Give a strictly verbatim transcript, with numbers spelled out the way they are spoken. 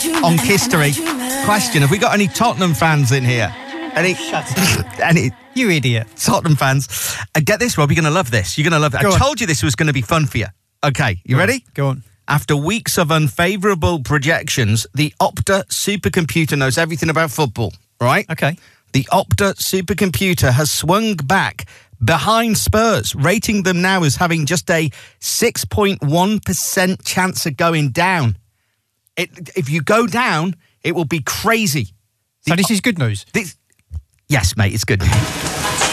on history. Question, have we got any Tottenham fans in here? Any, any You idiot. Tottenham fans? Uh, get this, Rob, you're going to love this. You're going to love it. Go I on. told you this was going to be fun for you. Okay, you Go ready? On. Go on. After weeks of unfavourable projections, the Opta supercomputer knows everything about football, right? Okay. The Opta supercomputer has swung back behind Spurs, rating them now as having just a six point one percent chance of going down. It, if you go down, it will be crazy. So this is good news? This, yes, mate, it's good.